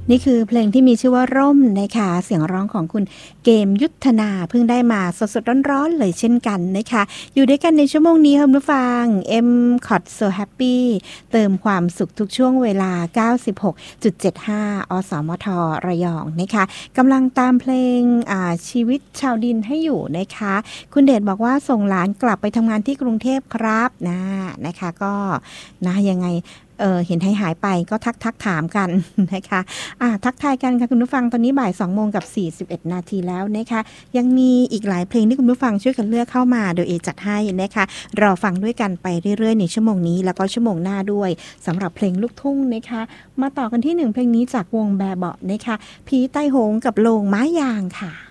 นี่คือเพลงที่มีชื่อว่าร่มนะคะเสียงร้องของคุณเกมยุทธนาเพิ่งได้มาสดๆร้อนๆเลยเช่นกันนะคะอยู่ด้วยกันในชั่วโมงนี้ค่ะคุณผู้ฟัง M Cot So Happy เติมความสุขทุกช่วงเวลา 96.75 อสมทระยองนะคะกำลังตามเพลงชีวิตชาวดินให้อยู่นะคะคุณเดชบอกว่าส่งหลานกลับไปทำงานที่กรุงเทพครับนะคะก็นะยังไงเห็นหายไปก็ทักถามกันนะคะทักทายกันค่ะคุณผู้ฟังตอนนี้บ่าย2:41 นาทีแล้วนะคะยังมีอีกหลายเพลงที่คุณผู้ฟังช่วยกันเลือกเข้ามาโดยเอจัดให้นะคะรอฟังด้วยกันไปเรื่อยๆในชั่วโมงนี้แล้วก็ชั่วโมงหน้าด้วยสำหรับเพลงลูกทุ่งนะคะมาต่อกันที่1เพลงนี้จากวงแบเบาะนะคะผีใต้โหงกับโลงไม้ยางค่ะ